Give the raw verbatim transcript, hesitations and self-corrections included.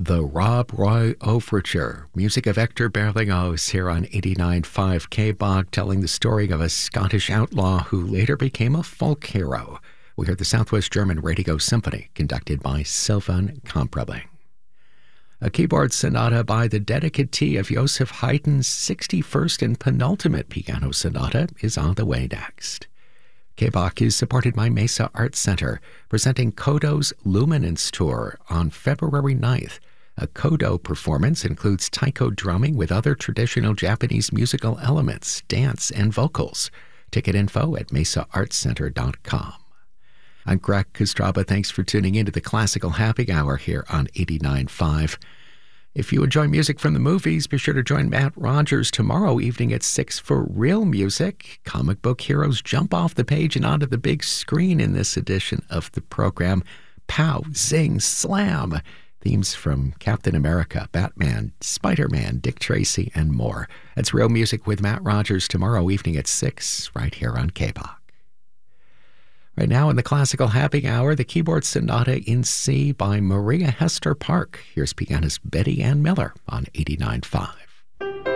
The Rob Roy Overture, music of Hector Berlioz here on eighty-nine point five K B O G, telling the story of a Scottish outlaw who later became a folk hero. We heard the Southwest German Radio Symphony, conducted by Sylvan Kamprabling. A keyboard sonata by the dedicatee of Joseph Haydn's sixty-first and penultimate piano sonata is on the way next. K B O G is supported by Mesa Art Center, presenting Kodo's Luminance Tour on February ninth. A Kodo performance includes taiko drumming with other traditional Japanese musical elements, dance, and vocals. Ticket info at mesa art center dot com. I'm Greg Kostraba. Thanks for tuning in to the Classical Happy Hour here on eighty-nine point five. If you enjoy music from the movies, be sure to join Matt Rogers tomorrow evening at six for real music. Comic book heroes jump off the page and onto the big screen in this edition of the program. Pow, zing, slam! Themes from Captain America, Batman, Spider-Man, Dick Tracy, and more. That's Real Music with Matt Rogers tomorrow evening at six, right here on K B O G. Right now in the Classical Happy Hour, the Keyboard Sonata in C by Maria Hester Park. Here's pianist Betty Ann Miller on eighty-nine point five.